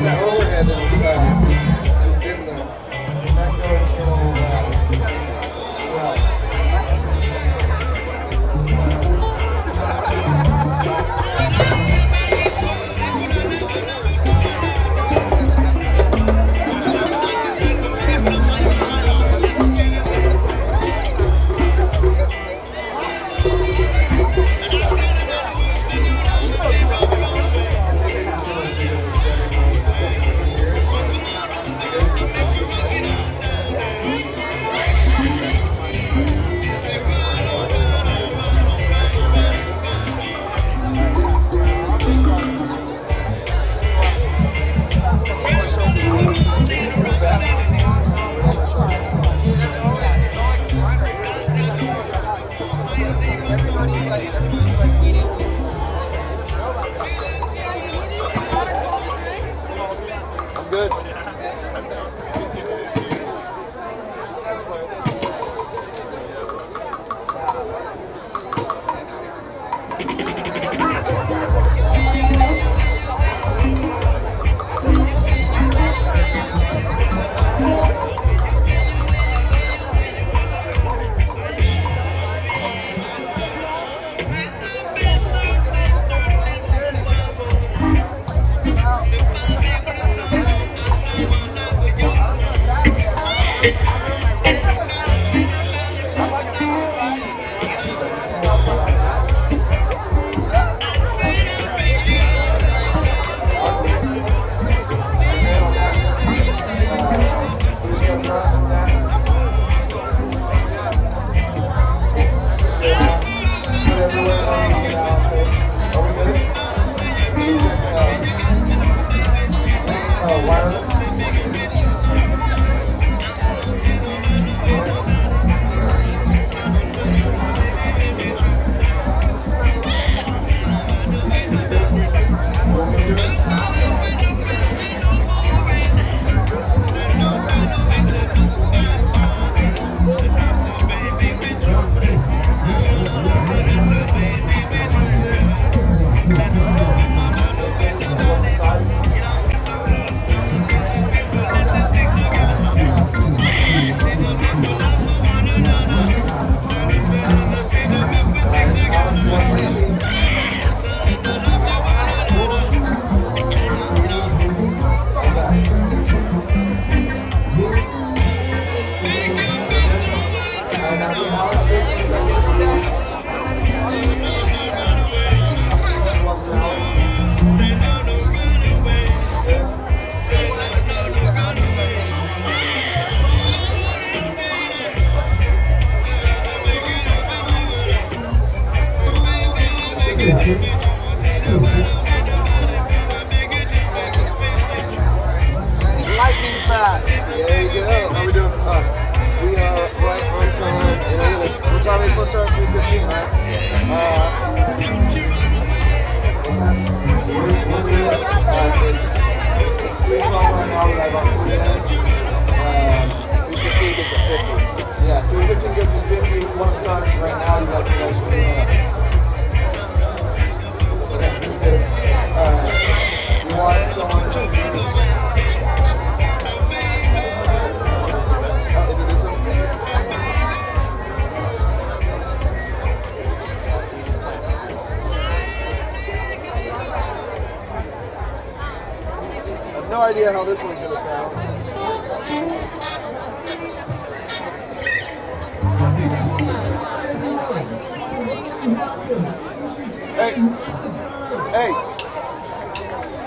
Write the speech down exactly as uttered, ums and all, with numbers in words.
that overhead that was uh, just sitting there. Not going to, uh, well, good. Lightning fast. There you go. How we doing? Uh, we are right on time. And I'm gonna, what time are we supposed to start? three fifteen, right? Uh, uh, it's, it's three o'clock right now. We got about three minutes. Uh, three fifteen gets to fifty. Yeah, three fifteen gets to fifty. If you want to start right now, you got to go three minutes. Okay, that's good. Uh, you want someone to no idea how this one's gonna sound.